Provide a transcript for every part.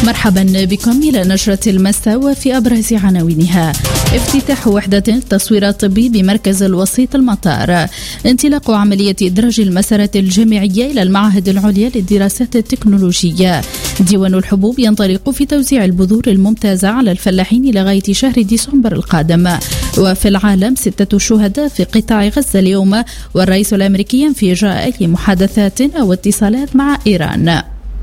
مرحبا بكم إلى نشرة المساء وفي أبرز عناوينها: افتتاح وحدة تصوير طبي بمركز الوسيط المطار، انطلاق عملية إدراج المسارات الجامعية إلى المعاهد العليا للدراسات التكنولوجية، ديوان الحبوب ينطلق في توزيع البذور الممتازة على الفلاحين إلى غاية شهر ديسمبر القادم، وفي العالم 6 شهداء في قطاع غزة اليوم، والرئيس الأمريكي ينفي إجراء أي محادثات أو اتصالات مع إيران.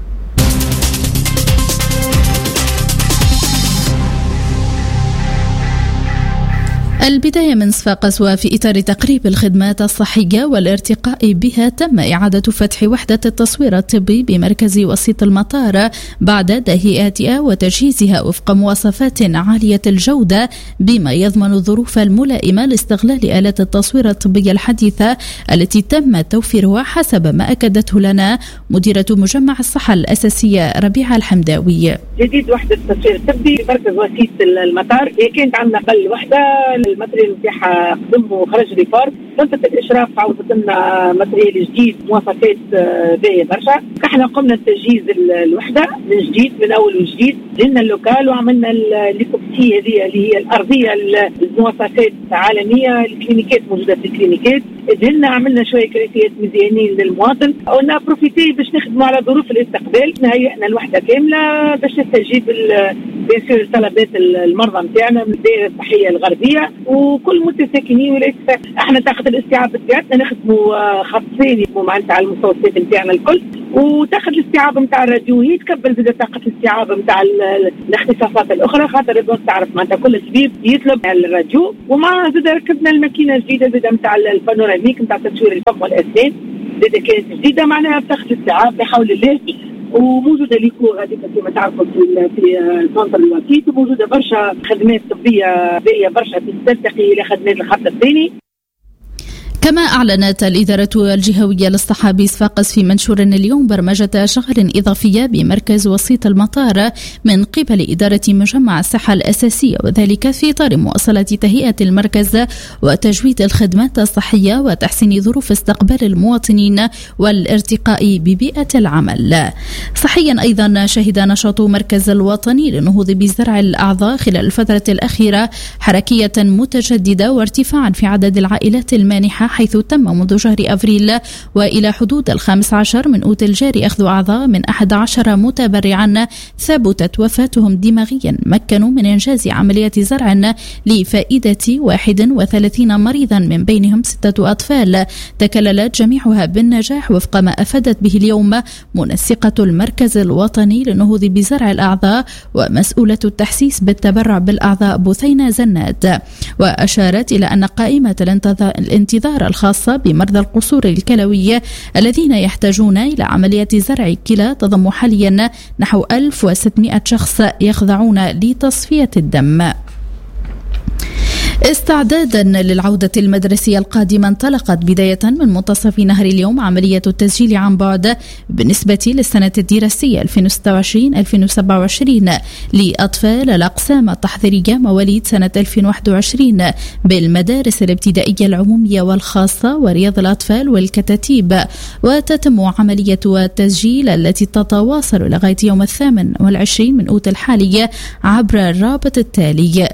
البداية من صفاقس، وفي إطار تقريب الخدمات الصحية والارتقاء بها تم إعادة فتح وحدة التصوير الطبي بمركز وسيط المطار بعد تهيئتها وتجهيزها وفق مواصفات عالية الجودة بما يضمن الظروف الملائمة لاستغلال آلات التصوير الطبية الحديثة التي تم توفيرها حسب ما أكدته لنا مديرة مجمع الصحة الأساسية ربيعة الحمداوي. جديد وحدة التصوير الطبي بمركز وسيط المطار، هي كانت عندنا قل وحدة الماتريال نتاعها قدم وخرج ريفار، سلطة الإشراف عوضت لنا ماتريال جديد مواصفات باهية برشا. احنا قمنا بتجهيز الوحدة من جديد، من أول وجديد، جينا اللوكال وعملنا الليكوبسي هذه اللي هي الأرضية، المواصفات عالمية، الكلينيكات موجودة في الكلينيكات، جينا عملنا شوية كريتيات مزيانين للمواطن، قلنا بروفيتي باش نخدموا على ظروف الاستقبال، هيئنا الوحدة كاملة باش تستجيب بيصير طلبات المرضى نتاعنا من الدائرة الصحية الغربية وكل متساكنين ولاية صفاقس. احنا طاقة الاستيعاب بتاعتنا نخدموا خطين معناتها على المستويات نتاعنا الكل، وتاخذ الاستيعاب نتاع الراديو يتكبل زاد طاقة الاستيعاب نتاع الاختصاصات الأخرى، خاطر الوقت تعرف معناتها كل طبيب يطلب الراديو، ومع زاد ركبنا الماكينة الجديدة زاد نتاع البانوراميك نتاع تصوير الفم والأسنان، زاد كانت جديدة معناها بتاخذ الاستيعاب بحول الله، وموجودة ليكو هذيك كما تعرفوا في سنتر الوسيط، وموجودة برشا خدمات طبية باهية برشا ترتقي إلى خدمات الخط الثاني. كما أعلنت الإدارة الجهوية للصحة بصفاقس في منشور اليوم برمجة شهر إضافية بمركز وسيط المطار من قبل إدارة مجمع الصحة الأساسية، وذلك في إطار مواصلة تهيئة المركز وتجويد الخدمات الصحية وتحسين ظروف استقبال المواطنين والارتقاء ببيئة العمل. صحيا أيضا شهد نشاط مركز الوطني للنهوض بزرع الأعضاء خلال الفترة الأخيرة حركية متجددة وارتفاعا في عدد العائلات المانحة، حيث تم منذ شهر أفريل وإلى حدود 15 من أوت الجاري أخذ أعضاء من 11 متبرعا ثبتت وفاتهم دماغيا، مكنوا من إنجاز عملية زرع لفائدة 31 مريضا من بينهم 6 أطفال تكللت جميعها بالنجاح وفق ما أفادت به اليوم منسقة المركز الوطني للنهوض بزرع الأعضاء ومسؤولة التحسيس بالتبرع بالأعضاء بثينة زناد. وأشارت إلى أن قائمة الانتظار الخاصة بمرضى القصور الكلوية الذين يحتاجون إلى عملية زرع كلى تضم حاليا نحو 1600 شخص يخضعون لتصفية الدم. استعدادا للعودة المدرسية القادمة انطلقت بداية من منتصف نهار اليوم عملية التسجيل عن بعد بالنسبة للسنة الدراسية 2026-2027 لأطفال الأقسام التحضيرية مواليد سنة 2021 بالمدارس الابتدائية العمومية والخاصة ورياض الأطفال والكتاتيب، وتتم عملية التسجيل التي تتواصل لغاية يوم 28 من أوت الحالي عبر الرابط التالي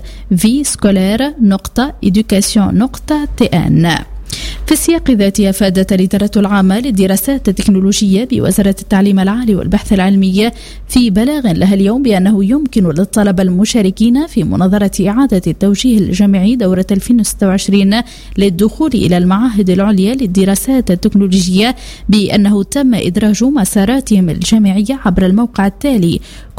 viscolaire.education.tn. في السياق ذاته أفادت الإدارة العامة للدراسات التكنولوجية بوزارة التعليم العالي والبحث العلمي في بلاغ لها اليوم بأنه يمكن للطلبة المشاركين في مناظرة إعادة التوجيه الجامعي دورة 2026 للدخول إلى المعاهد العليا للدراسات التكنولوجية بأنه تم إدراج مساراتهم الجامعية عبر الموقع التالي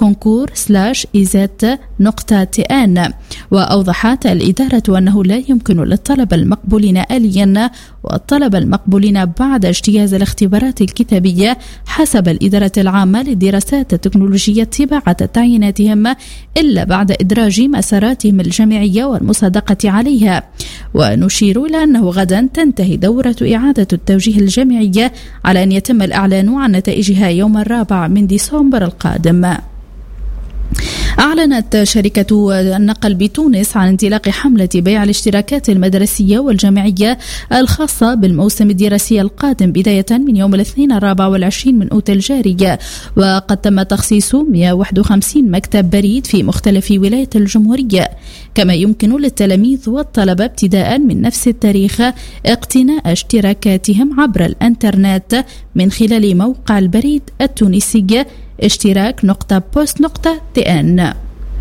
concours/izet.tn. وأوضحت الإدارة أنه لا يمكن للطلبة المقبولين آليا والطلبة المقبولين بعد اجتياز الاختبارات الكتابية حسب الإدارة العامة للدراسات التكنولوجية طباعة تعييناتهم إلا بعد إدراج مساراتهم الجامعية والمصادقة عليها. ونشير إلى أنه غدا تنتهي دورة إعادة التوجيه الجامعية على أن يتم الإعلان عن نتائجها يوم 4 من ديسمبر القادم. أعلنت شركة النقل بتونس عن انطلاق حملة بيع الاشتراكات المدرسية والجامعية الخاصة بالموسم الدراسي القادم بداية من يوم الاثنين 24 من أوت الجاري، وقد تم تخصيص 151 مكتب بريد في مختلف ولايات الجمهورية، كما يمكن للتلاميذ والطلبة ابتداء من نفس التاريخ اقتناء اشتراكاتهم عبر الانترنت من خلال موقع البريد التونسي اشتراك.post.tn.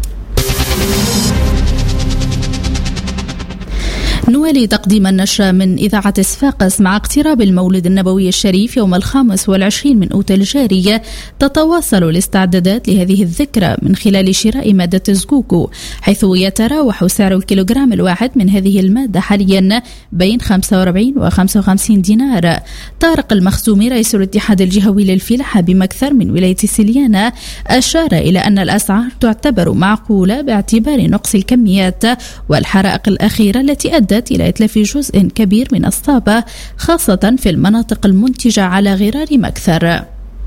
نوالي تقديم النشرة من إذاعة صفاقس. مع اقتراب المولد النبوي الشريف يوم 25 من أوت الجاري، تتواصل الاستعدادات لهذه الذكرى من خلال شراء مادة زقوقو، حيث يتراوح سعر الكيلوغرام الواحد من هذه المادة حاليا بين 45 و 55 دينار. طارق المخزومي رئيس الاتحاد الجهوي للفلاحة بمكثر من ولاية سليانة أشار إلى أن الأسعار تعتبر معقولة باعتبار نقص الكميات والحرائق الأخيرة التي أدت إلى إتلاف جزء كبير من الصابة، خاصة في المناطق المنتجة على غرار مكثر.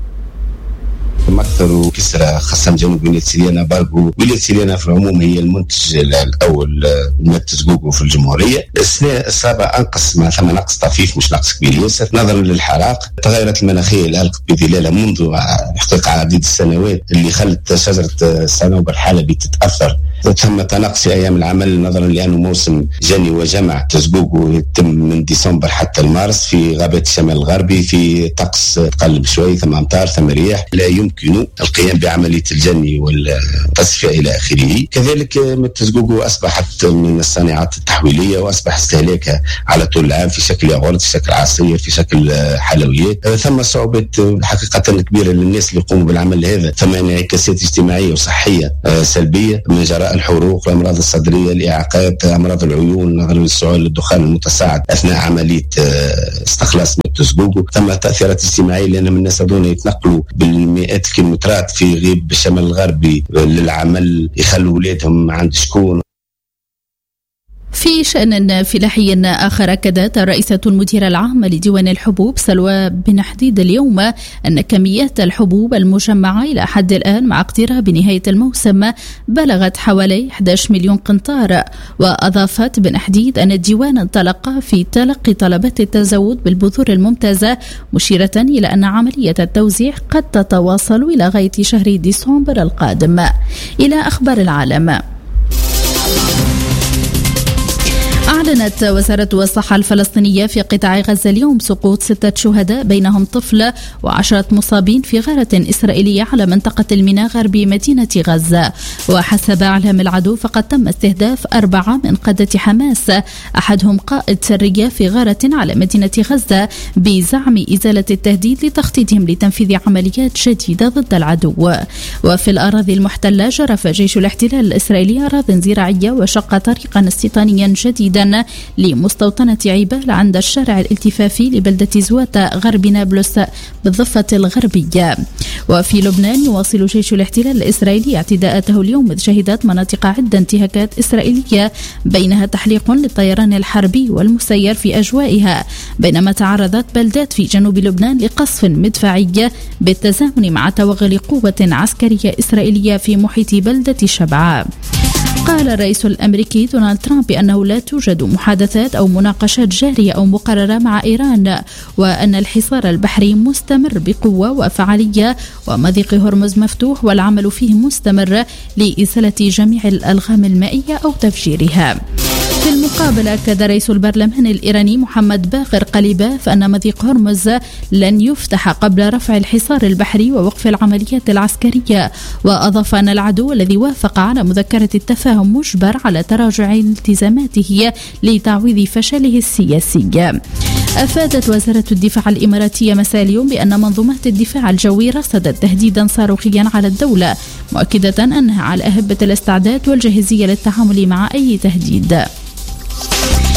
مكثر وكسرى خاصة جنوب ولاية سليانة بارقو. ولاية سليانة في العموم هي المنتج الأول مادة زقوقو في الجمهورية. السنة الصابة أنقص، ما ثم نقص طفيف مش نقص كبير ياسر نظرا للحراق. التغيرات المناخية اللي ألقت بظلالها منذ حقيقة عديد السنوات اللي خلت شجرة الصنوبر الحلبي تتأثر. ثم تنقص أيام العمل نظرا لأنه موسم جني وجمع زقوقو يتم من ديسمبر حتى المارس في غابات الشمال الغربي، في طقس تقلب شوي، ثم أمطار ثم رياح، لا يمكن القيام بعملية الجني والتصفية إلى آخره. كذلك الزقوقو أصبحت من الصناعات التحويلية وأصبح استهلاكها على طول العام في شكل ياغورت، في شكل عصير، في شكل حلويات. ثم صعوبات حقيقة كبيرة للناس اللي يقوموا بالعمل هذا. ثم انعكاسات اجتماعية وصحية سلبية من جراء الحروق، الأمراض الصدرية، الإعاقات، أمراض العيون نظرا للسعال للدخان المتصاعد أثناء عملية استخلاص مادة زقوقو. ثم تأثيرات اجتماعية لأن من الناس هذون يتنقلوا بالمئات الكيلومترات في غيب الشمال الغربي للعمل، يخلوا أولادهم عند شكون. في شأن فلاحي آخر، أكدت الرئيسة المديرة العامة لديوان الحبوب سلوى بن حديد اليوم أن كميات الحبوب المجمعة إلى حد الآن مع اقتراب نهاية الموسم بلغت حوالي 11 مليون قنطار. وأضافت بن حديد أن الديوان انطلق في تلقي طلبات التزود بالبذور الممتازة، مشيرة إلى أن عملية التوزيع قد تتواصل إلى غاية شهر ديسمبر القادم. إلى أخبار العالم. أعلنت وزارة الصحة الفلسطينية في قطاع غزة اليوم سقوط 6 شهداء بينهم طفل و10 مصابين في غارة إسرائيلية على منطقة الميناء غربي مدينة غزة. وحسب أعلام العدو فقد تم استهداف 4 من قادة حماس، أحدهم قائد سرية في غارة على مدينة غزة بزعم إزالة التهديد لتخطيطهم لتنفيذ عمليات جديدة ضد العدو. وفي الأراضي المحتلة جرف جيش الاحتلال الإسرائيلي أراضٍ زراعية وشق طريقا استيطانيا جديدا لمستوطنة عبال عند الشارع الالتفافي لبلدة زواتا غرب نابلس بالضفة الغربية. وفي لبنان يواصل جيش الاحتلال الإسرائيلي اعتداءاته اليوم، إذ شهدت مناطق عدة انتهاكات إسرائيلية بينها تحليق للطيران الحربي والمسير في أجوائها، بينما تعرضت بلدات في جنوب لبنان لقصف مدفعي بالتزامن مع توغل قوة عسكرية إسرائيلية في محيط بلدة شبعا. قال الرئيس الأمريكي دونالد ترامب بأنه لا توجد محادثات أو مناقشات جارية أو مقررة مع إيران، وأن الحصار البحري مستمر بقوة وفعالية، ومضيق هرمز مفتوح والعمل فيه مستمر لإزالة جميع الألغام المائية أو تفجيرها. في المقابل أكد رئيس البرلمان الإيراني محمد باقر قليباف أن مضيق هرمز لن يفتح قبل رفع الحصار البحري ووقف العمليات العسكرية، وأضاف أن العدو الذي وافق على مذكرة التفاهم مجبر على تراجع التزاماته لتعويض فشله السياسي. أفادت وزارة الدفاع الإماراتية مساء اليوم بأن منظومات الدفاع الجوي رصدت تهديدا صاروخيا على الدولة، مؤكدة أنها على أهبة الاستعداد والجاهزية للتعامل مع أي تهديد.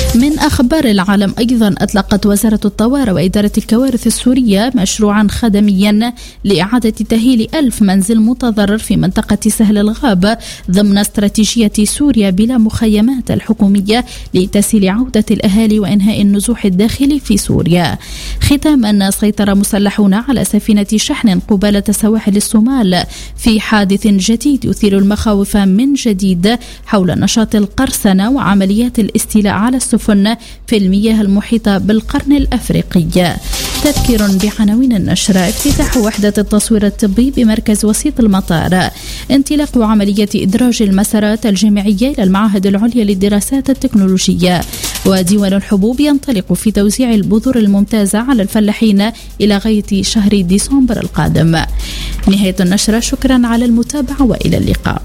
من أخبار العالم أيضا، أطلقت وزارة الطوارئ وإدارة الكوارث السورية مشروعا خدميا لإعادة تأهيل 1000 منزل متضرر في منطقة سهل الغاب ضمن استراتيجية سوريا بلا مخيمات الحكومية لتسهيل عودة الأهالي وإنهاء النزوح الداخلي في سوريا. ختاما، سيطر مسلحون على سفينة شحن قبالة سواحل الصومال في حادث جديد يثير المخاوف من جديد حول نشاط القرصنة وعمليات الاستيلاء على السفن في المياه المحيطة بالقرن الأفريقي. تذكير بعناوين النشر: افتتاح وحدة التصوير الطبي بمركز وسيط المطار، انطلاق عملية إدراج المسارات الجامعية إلى المعاهد العليا للدراسات التكنولوجية، وديوان الحبوب ينطلق في توزيع البذور الممتازة على الفلاحين إلى غاية شهر ديسمبر القادم. نهاية النشرة، شكرا على المتابعة وإلى اللقاء.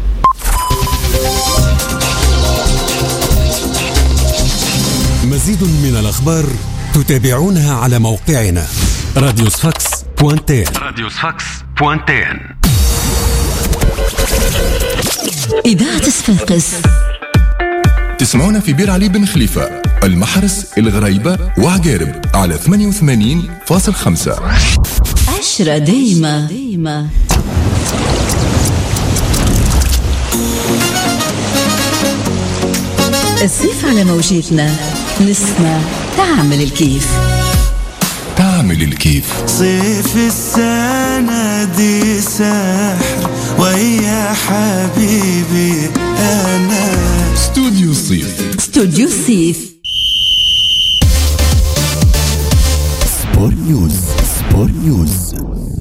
مزيد من الأخبار تتابعونها على موقعنا radiosfax.tn. إذاعة صفاقس تسمعونا في بير علي بن خليفة، المحرس، الغريبة وعقارب على 88.5. 10 دايما. الصيف على موجتنا، نسمع تعمل الكيف. صيف السنة دي سحر ويا حبيبي أنا. استوديو الصيف. سبور نيوز.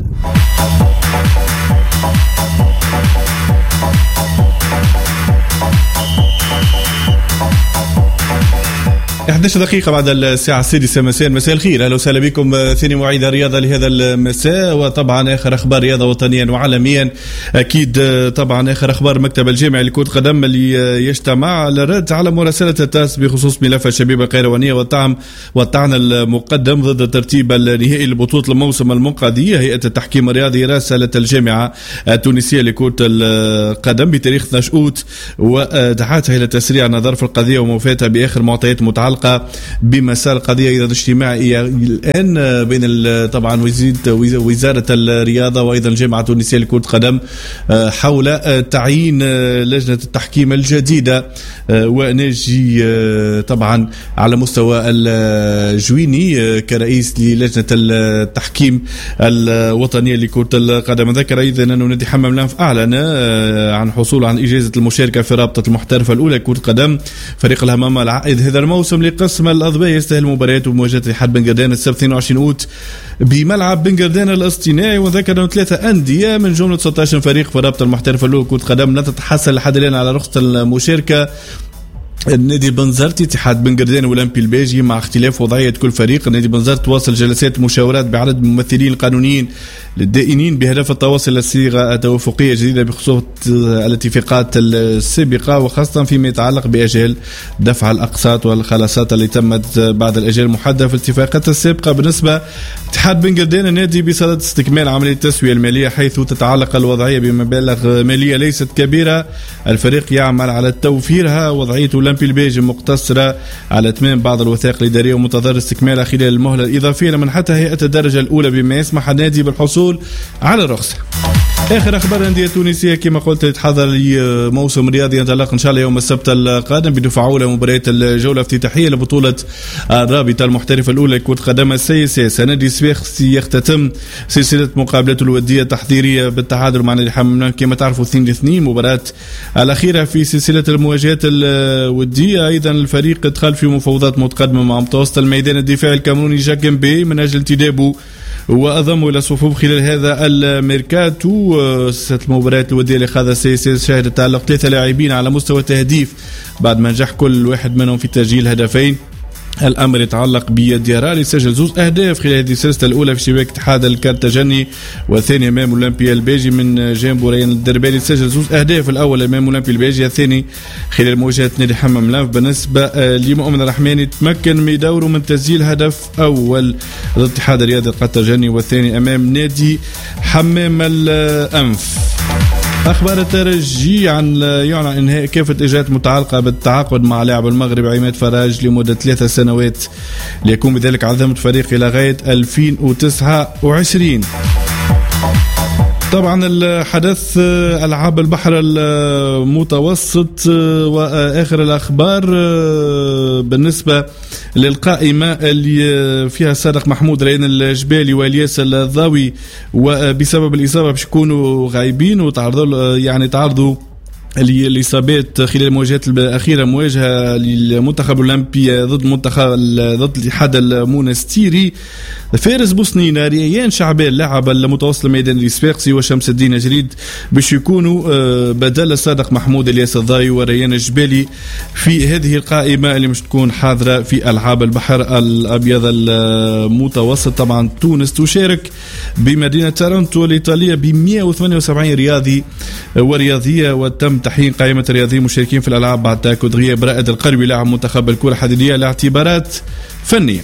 11 دقيقة بعد الساعة 6 مساء. مساء الخير، أهلا وسهلا بكم. ثاني موعد رياضة لهذا المساء، وطبعا آخر أخبار رياضة وطنيا وعالميا. أكيد طبعا آخر أخبار المكتب الجامعي لكرة القدم اللي يجتمع على الرد على مراسلة التاس بخصوص ملف الشبيبة القيروانية والطعن المقدم ضد الترتيب النهائي لبطولة الموسم المنقذي. هيئة التحكيم الرياضي راسلت الجامعة التونسية لكرة القدم بتاريخ نشأوت ودعاتها إلى تسريع النظر في القضية وموافاتها بآخر معطيات متعلقة بمسار القضية أيضا اجتماعية الآن بين طبعا وزارة الرياضة وأيضا الجامعة التونسية لكرة القدم حول تعيين لجنة التحكيم الجديدة، ونجي طبعا على مستوى الجويني كرئيس للجنة التحكيم الوطنية لكرة القدم. ذكر أيضا أنه نادي حمام لانف أعلن عن حصوله عن إجازة المشاركة في رابطة المحترفة الأولى لكرة القدم. فريق الهمامة العائد هذا الموسم لقسم الأضباء يستهل مباريات بمواجهة اتحاد بن قردان السبت 22 أوت بملعب بن قردان الاصطناعي. وذكر أنه 3 أندية من جملة 16 فريق في رابطة المحترفة الأولى لكرة القدم لا تتحصل لحد الآن على رخصة المشاركة: النادي بنزرت، اتحاد بن قردان والأولمبي الباجي. مع اختلاف وضعية كل فريق، النادي بنزرت واصل جلسات مشاورات بعدد الممثلين القانونيين للدائنين بهدف التوصل لصيغة توافقية جديدة بخصوص الاتفاقات السابقة، وخاصة فيما يتعلق بأجال دفع الأقساط والخلاصات اللي تمت بعد الأجال المحددة في الاتفاقات السابقة. بالنسبة اتحاد بن قردان، النادي بصدد استكمال عملية التسوية المالية حيث تتعلق الوضعية بمبالغ مالية ليست كبيرة. الفريق يعمل على توفيرها. وضعية الأولمبي الباجي مقتصرة على إتمام بعض الوثائق الإدارية ومنتظر استكمالها خلال المهلة الإضافية لمنحتها هيئة الدرجة الأولى بما يسمح النادي بالحصول على الرخصة. آخر أخبار الأندية التونسية كما قلت تتحضر لموسم رياضي ينطلق إن شاء الله يوم السبت القادم بدفع أولى مباريات الجولة الافتتاحية لبطولة الرابطة المحترفة الأولى لكرة القدم السياسية. نادي صفاقس يختتم سلسلة مقابلات الودية التحضيرية بالتعادل مع نادي حمام كما تعرفوا 2-2 مباراة الأخيرة في سلسلة المواجهات الودية. أيضا الفريق ادخل في مفاوضات متقدمة مع متوسط الميدان الدفاعي الكامروني جاكم بي من أجل انتدابه وأضموا إلى صفوف خلال هذا الميركاتو. سلسلة المباريات الودية اللي خاضها السياسي شهدت تألق 3 لاعبين على مستوى التهديف بعد ما نجح كل واحد منهم في تسجيل هدفين. الأمر يتعلق بديارة اللي سجل 2 أهداف خلال هذه السلسلة الأولى في شباك اتحاد الكارتاجني، والثاني أمام أولمبيا الباجي. من جانب ريان الدربالي سجل 2 أهداف، الأول أمام أولمبيا الباجي، الثاني خلال مواجهة نادي حمام لانف. بالنسبة لمؤمن الرحماني تمكن من دوره من تسجيل هدف أول ضد اتحاد الرياضي الكارتاجني، والثاني أمام نادي حمام الأنف. أخبار الترجي يعلن إنهاء كافة إجراءات متعلقة بالتعاقد مع لاعب المغرب عماد فراج لمدة 3 سنوات ليكون بذلك عزمة فريق إلى غاية 2029. طبعا الحدث ألعاب البحر المتوسط وآخر الأخبار بالنسبة للقائمة اللي فيها صادق محمود ريان الجبالي والياس الضاوي وبسبب الإصابة باش يكونوا غايبين تعرضوا الإصابات خلال المواجهات الأخيرة مواجهة للمنتخب الأولمبي ضد الاتحاد المونستيري. فارس بوسنينة ريان شعبان لاعب المتوسط الميداني الصفاقسي وشمس الدين جريد باش يكونوا بدل صادق محمود الياس الضاي وريان الجبالي في هذه القائمة اللي مش تكون حاضرة في ألعاب البحر الأبيض المتوسط. طبعا تونس تشارك بمدينة تورنتو الإيطالية ب 178 رياضي ورياضية، وتم تحيين قائمة الرياضيين المشاركين في الألعاب بعد تأكد غياب رائد القروي لاعب منتخب الكرة الحديدية لاعتبارات فنية.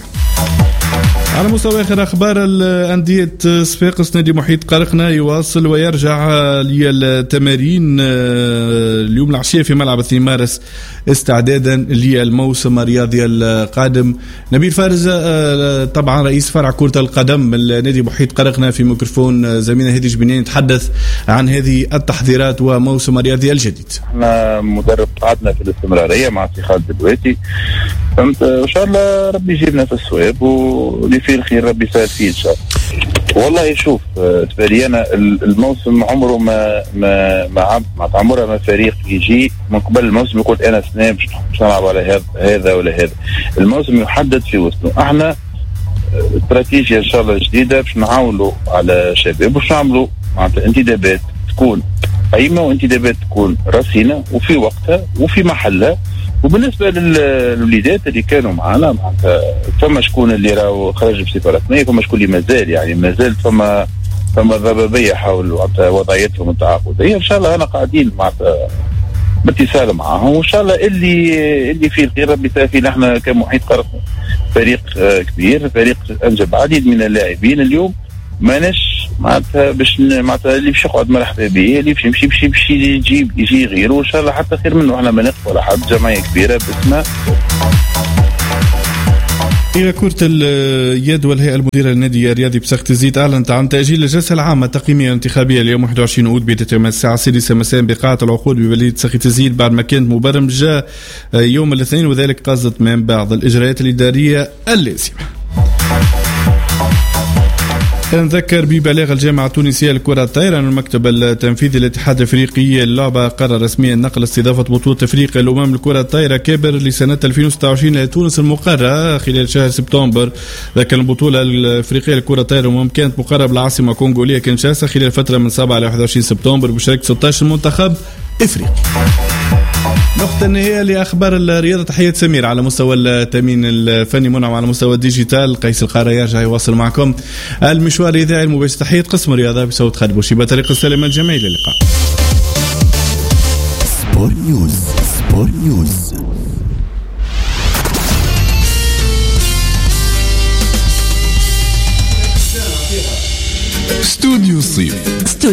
على مستوى آخر أخبار الأندية صفاقس نادي محيط قرقنة يواصل ويرجع للتمارين اليوم العشية في ملعب 2 مارس استعدادا للموسم الرياضي القادم. نبيل فارز طبعا رئيس فرع كرة القدم النادي محيط قرقنة في ميكروفون زميلنا هادي جبناني يتحدث عن هذه التحضيرات وموسم الرياضي الجديد. احنا مدرب قعدنا في الاستمرارية مع سي خالد الدواتي، فهمت ان شاء الله ربي يجيبنا في الصواب واللي فيه الخير ربي يسهل فيه ان شاء الله. والله شوف تبالي انا الموسم عمره ما عمره ما فريق يجي من قبل الموسم يقول انا سنة باش نلعب على هذا ولا هذا. الموسم يحدد في وسطه. احنا استراتيجية ان شاء الله جديدة باش نعاونوا على شباب باش نعملوا معناتها انتدابات تكون قيمة وانتدابات تكون رصينة وفي وقتها وفي محلها. وبالنسبة للوليدات اللي كانوا معنا معناتها فما شكون اللي راهو خرج بصفة رسمية، فما شكون اللي مازال فما ضبابية حول وضعيتهم التعاقدية. ان شاء الله انا قاعدين معناتها باتصال معهم وان شاء الله اللي فيه الخير ربي يسهل. نحن كمحيط قرقنة فريق كبير، فريق انجب عديد من اللاعبين اليوم ماناش معناتها باش معناتها اللي باش يقعد مرحبا به، اللي باش يمشي يجي غيره وان شاء الله حتى خير منه. احنا ما نقف ولا حد، جمعيه كبيره باسمها. إلى كرة اليد والهيئة المديرة للنادي الرياضي بسخت الزيت أعلنت عن تأجيل الجلسة العامة التقييمية الانتخابية اليوم 21 أود بتتم الساعة 6 مساء بقاعة العقود ببلدية سخت الزيت بعد ما كانت مبرمجة يوم الاثنين، وذلك قصدت من بعض الإجراءات الإدارية اللازمة. نذكر ببلاغ الجامعة التونسية لكرة الطائرة أن المكتب التنفيذي للاتحاد الأفريقي للعبة قرر رسميا نقل استضافة بطولة أفريقيا الأمم لكرة الطائرة كابر لسنة 2026 لتونس المقررة خلال شهر سبتمبر. لكن البطولة الأفريقية لكرة الطائرة الأمم كانت مقررة بالعاصمة كونغولية كينشاسا خلال فترة من 7 إلى 21 سبتمبر بمشاركة 16 منتخب إفريقي. نقطة النهاية لأخبار الرياضة. تحية سمير على مستوى التأمين الفني، منعم على مستوى الديجيتال، قيس القارة يرجع يواصل معكم المشوار الإذاعي المباشر. تحية قسم الرياضة بصوت خالد بوشي بطريقة السلامة الجميع. إلى اللقاء. سبور نيوز. استوديو الصيف.